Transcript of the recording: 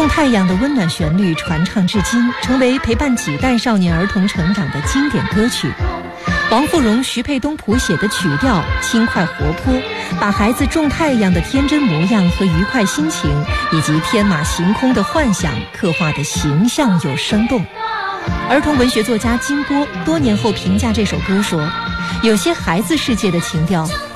种太阳的温暖旋律传唱至今，成为陪伴几代少年儿童成长的经典歌曲。王富荣、徐沛东谱写的曲调轻快活泼，把孩子种太阳的天真模样和愉快心情，以及天马行空的幻想刻画的形象又生动。儿童文学作家金波多年后评价这首歌说，有些孩子世界的情调